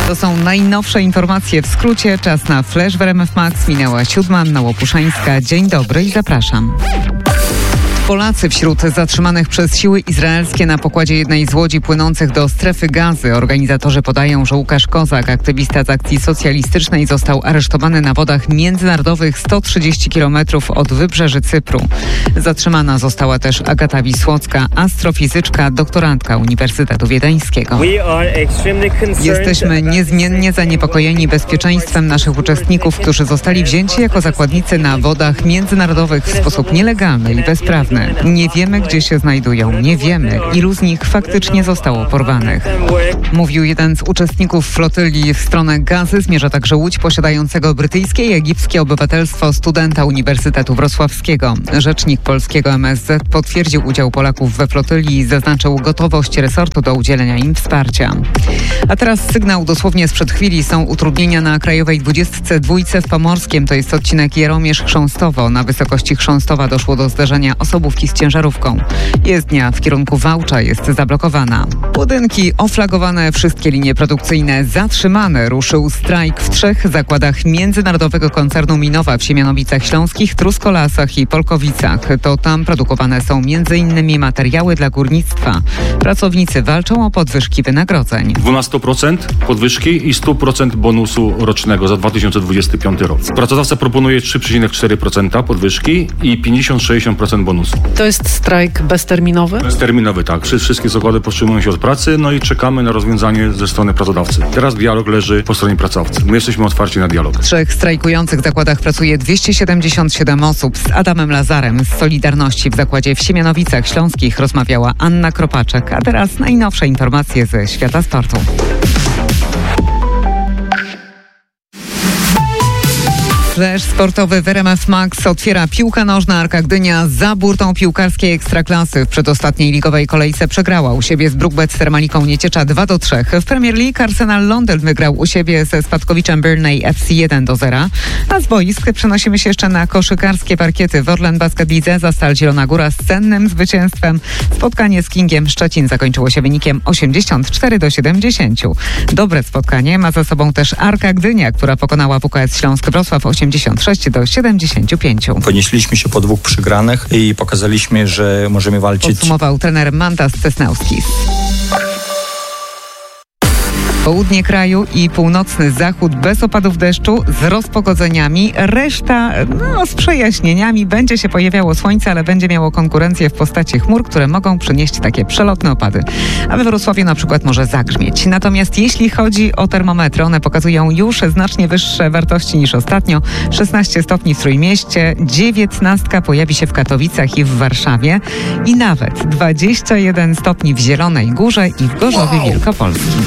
To są najnowsze informacje w skrócie. Czas na Flash w RMF Max. Minęła 7. Anna Łopuszańska. Dzień dobry i zapraszam. Polacy wśród zatrzymanych przez siły izraelskie na pokładzie jednej z łodzi płynących do strefy Gazy. Organizatorzy podają, że Łukasz Kozak, aktywista z akcji socjalistycznej, został aresztowany na wodach międzynarodowych 130 km od wybrzeży Cypru. Zatrzymana została też Agata Wisłocka, astrofizyczka, doktorantka Uniwersytetu Wiedeńskiego. Jesteśmy niezmiennie zaniepokojeni bezpieczeństwem naszych uczestników, którzy zostali wzięci jako zakładnicy na wodach międzynarodowych w sposób nielegalny i bezprawny. Nie wiemy, gdzie się znajdują. Nie wiemy, ilu z nich faktycznie zostało porwanych. Mówił jeden z uczestników flotyli w stronę Gazy. Zmierza także łódź posiadającego brytyjskie i egipskie obywatelstwo studenta Uniwersytetu Wrocławskiego. Rzecznik polskiego MSZ potwierdził udział Polaków we flotyli i zaznaczył gotowość resortu do udzielenia im wsparcia. A teraz sygnał dosłownie sprzed chwili. Są utrudnienia na Krajowej 22 w Pomorskiem. To jest odcinek Jaromierz-Chrząstowo. Na wysokości Chrząstowa doszło do zderzenia osobówki z ciężarówką. Jezdnia w kierunku Wałcza jest zablokowana. Budynki oflagowane, wszystkie linie produkcyjne zatrzymane. Ruszył strajk w 3 zakładach międzynarodowego koncernu Minowa w Siemianowicach Śląskich, Truskolasach i Polkowicach. To tam produkowane są m.in. materiały dla górnictwa. Pracownicy walczą o podwyżki wynagrodzeń. 12% podwyżki i 100% bonusu rocznego za 2025 rok. Pracodawca proponuje 3,4% podwyżki i 50-60% bonusu. To jest strajk bezterminowy? Bezterminowy, tak. Wszystkie zakłady powstrzymują się od pracy, no i czekamy na rozwiązanie ze strony pracodawcy. Teraz dialog leży po stronie pracodawcy. My jesteśmy otwarci na dialog. W 3 strajkujących zakładach pracuje 277 osób. Z Adamem Lazarem z Solidarności w zakładzie w Siemianowicach Śląskich rozmawiała Anna Kropaczek. A teraz najnowsze informacje ze świata sportu. Flash sportowy w RMF Max otwiera piłka nożna. Arka Gdynia za burtą piłkarskiej Ekstraklasy. W przedostatniej ligowej kolejce przegrała u siebie z Brookbet z Termaliką Nieciecza 2-3. W Premier League Arsenal Londyn wygrał u siebie ze spadkowiczem Burnley FC 1-0. A z boisk przenosimy się jeszcze na koszykarskie parkiety. W Orlen Basket Lidze za Stal Zielona Góra z cennym zwycięstwem. Spotkanie z Kingiem Szczecin zakończyło się wynikiem 84-70. Dobre spotkanie ma za sobą też Arka Gdynia, która pokonała WKS Śląsk Wrocław 86-75. Podnieśliśmy się po 2 przegranych i pokazaliśmy, że możemy walczyć. Podsumował trener Mantas Cesnauskis. Południe kraju i północny zachód bez opadów deszczu, z rozpogodzeniami. Reszta z przejaśnieniami. Będzie się pojawiało słońce, ale będzie miało konkurencję w postaci chmur, które mogą przynieść takie przelotne opady. A we Wrocławiu na przykład może zagrzmieć. Natomiast jeśli chodzi o termometry, one pokazują już znacznie wyższe wartości niż ostatnio. 16 stopni w Trójmieście, 19 pojawi się w Katowicach i w Warszawie i nawet 21 stopni w Zielonej Górze i w Gorzowie Wielkopolskim.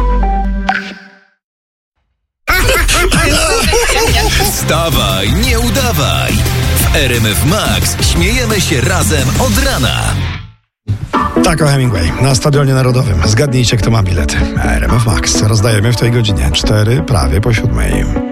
Wstawaj, nie udawaj! W RMF Max śmiejemy się razem od rana. Tak, o Hemingway na Stadionie Narodowym. Zgadnijcie, kto ma bilety. RMF Max rozdajemy w tej godzinie 4 prawie po 7.